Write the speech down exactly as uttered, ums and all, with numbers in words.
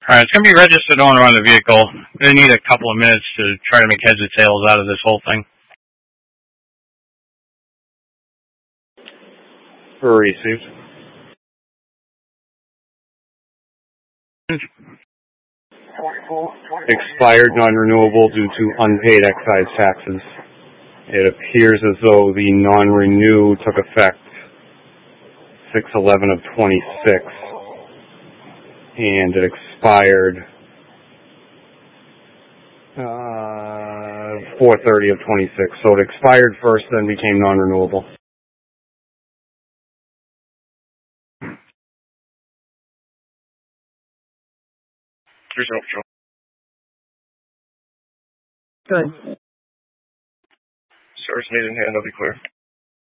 All right, it's going to be registered owner on the vehicle. They need a couple of minutes to try to make heads or tails out of this whole thing. Received. Expired, non-renewable due to unpaid excise taxes. It appears as though the non-renew took effect six eleven of twenty-six, and it expired uh, four thirty of twenty-six. So it expired first, then became non-renewable. Yourself, Joe. Good. Service made in hand, I'll be clear.